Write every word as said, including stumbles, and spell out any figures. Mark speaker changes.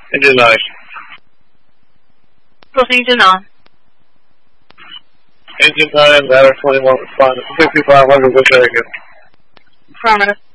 Speaker 1: Engine nine.
Speaker 2: Engine on.
Speaker 1: Engine nine, ladder twenty-one, respond. fifty-five hundred, which area?
Speaker 2: Affirmative.